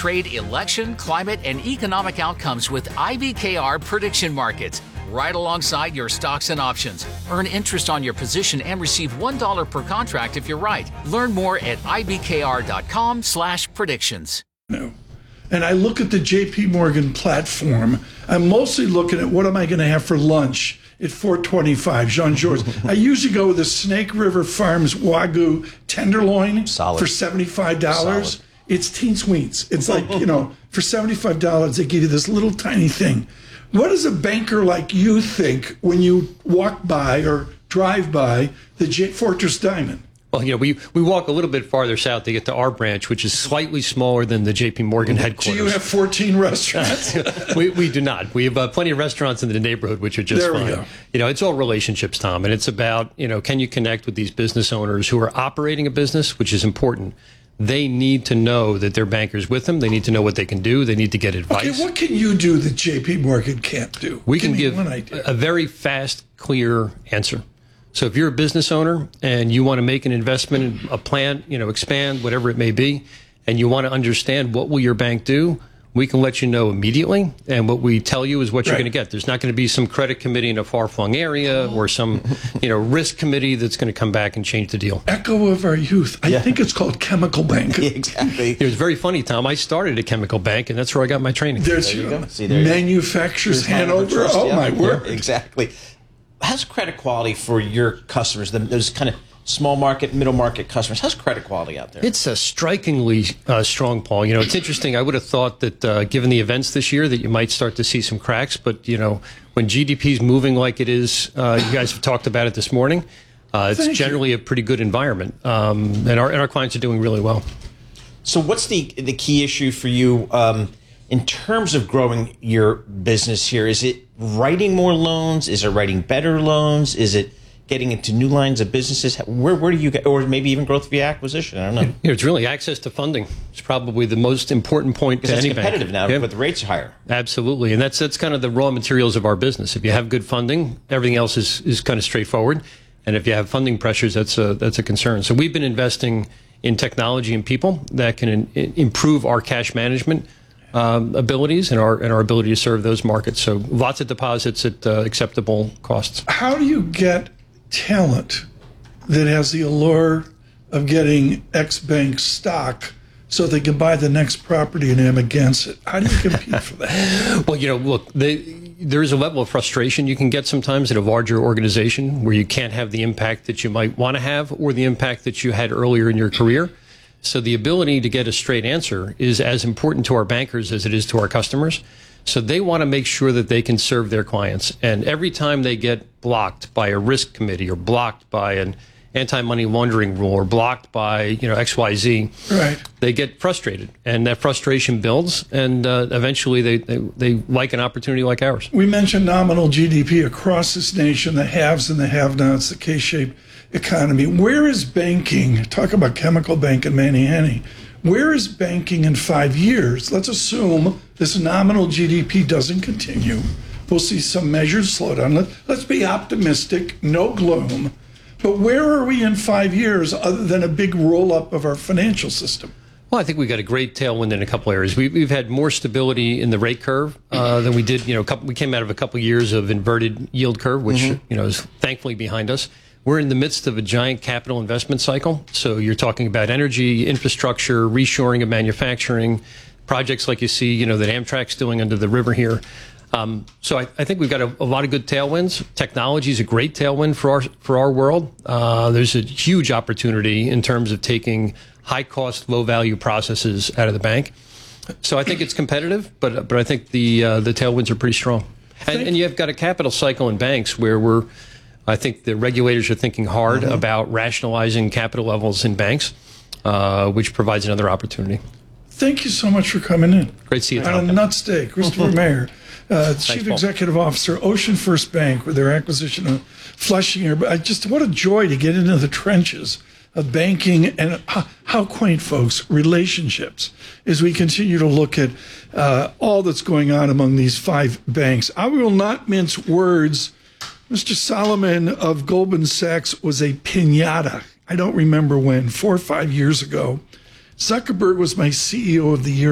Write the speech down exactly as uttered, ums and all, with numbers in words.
trade election, climate, and economic outcomes with I B K R prediction markets. Right alongside your stocks and options. Earn interest on your position and receive one dollar per contract if you're right. Learn more at ibkr.com slash predictions. No. And I look at the J P Morgan platform. I'm mostly looking at what am I going to have for lunch at four twenty-five, Jean-Georges. I usually go with the Snake River Farms Wagyu tenderloin Solid. for seventy-five dollars. Solid. It's teens weens. It's like, you know, for seventy-five dollars, they give you this little tiny thing. What does a banker like you think when you walk by or drive by the J- Fortress Diamond? Well, you know, we, we walk a little bit farther south to get to our branch, which is slightly smaller than the J P Morgan headquarters. Do you have fourteen restaurants? we, we do not. We have uh, plenty of restaurants in the neighborhood, which are just there fine. We go. You know, it's all relationships, Tom, and it's about, you know, can you connect with these business owners who are operating a business, which is important. They need to know that their banker's with them. They need to know what they can do. They need to get advice. Okay, what can you do that J P Morgan can't do? We give can give one idea. a very fast, clear answer. So if you're a business owner and you want to make an investment in a plant, you know, expand, whatever it may be, and you want to understand what will your bank do, we can let you know immediately. And what we tell you is what you're Right. going to get. There's not going to be some credit committee in a far-flung area or some, you know, risk committee that's going to come back and change the deal. Echo of our youth. I Yeah. think it's called Chemical Bank. Yeah, exactly. It was very funny, Tom. I started at Chemical Bank, and that's where I got my training. There's There you you go. See, there you go. manufacturers There's Hanover Hanover. Trust, Oh yeah. my Yeah, word! exactly. How's credit quality for your customers? the- Those kind of small market, middle market customers. How's credit quality out there? It's a strikingly uh, strong, Paul. You know, it's interesting. I would have thought that uh, given the events this year that you might start to see some cracks. But, you know, when G D P is moving like it is, uh, you guys have talked about it this morning, uh, it's Thank generally you. a pretty good environment. Um, and, our, and our clients are doing really well. So what's the the key issue for you um, in terms of growing your business here? Is it writing more loans? Is it writing better loans? Is it getting into new lines of businesses? Where where do you get, or maybe even growth via acquisition? I don't know. You know, it's really access to funding. It's probably the most important point to Because any it's bank. competitive now, Yeah. but the rates are higher. Absolutely. And that's that's kind of the raw materials of our business. If you have good funding, everything else is, is kind of straightforward. And if you have funding pressures, that's a, that's a concern. So we've been investing in technology and people that can in, improve our cash management um, abilities and our and our ability to serve those markets. So lots of deposits at uh, acceptable costs. How do you get talent that has the allure of getting X bank stock so they can buy the next property in Amagansett? How do you compete for that? Well, you know, look, they, there is a level of frustration you can get sometimes in a larger organization where you can't have the impact that you might want to have or the impact that you had earlier in your career. So the ability to get a straight answer is as important to our bankers as it is to our customers. So they want to make sure that they can serve their clients. And every time they get blocked by a risk committee or blocked by an anti-money laundering rule or blocked by, you know, X Y Z, Right. they get frustrated. And that frustration builds. And uh, eventually they, they, they like an opportunity like ours. We mentioned nominal G D P across this nation, the haves and the have-nots, the K-shaped economy. Where is banking? Talk about Chemical Bank and Manny-Henny. Where is banking in five years? Let's assume this nominal G D P doesn't continue. We'll see some measured slowdown. Let, let's be optimistic, no gloom. But where are we in five years other than a big roll-up of our financial system? Well, I think we got a great tailwind in a couple areas. We, we've had more stability in the rate curve uh, than we did. You know, a couple, we came out of a couple years of inverted yield curve, which mm-hmm. you know is thankfully behind us. We're in the midst of a giant capital investment cycle. So you're talking about energy, infrastructure, reshoring of manufacturing, projects like you see, you know, that Amtrak's doing under the river here. Um, so I, I think we've got a, a lot of good tailwinds. Technology is a great tailwind for our for our world. Uh, there's a huge opportunity in terms of taking high-cost, low-value processes out of the bank. So I think it's competitive, but but I think the uh, the tailwinds are pretty strong. And, and you've got a capital cycle in banks where we're, I think the regulators are thinking hard mm-hmm. about rationalizing capital levels in banks, uh, which provides another opportunity. Thank you so much for coming in. Great to see you, Tom. On a nut steak, Christopher Mayer, uh, Thanks, Chief Paul. Executive Executive Officer, Ocean First Bank, with their acquisition of Flushing here. But I just what a joy to get into the trenches of banking and how, how quaint, folks, relationships as we continue to look at uh, all that's going on among these five banks. I will not mince words. Mister Solomon of Goldman Sachs was a piñata. I don't remember when, four or five years ago. Zuckerberg was my C E O of the year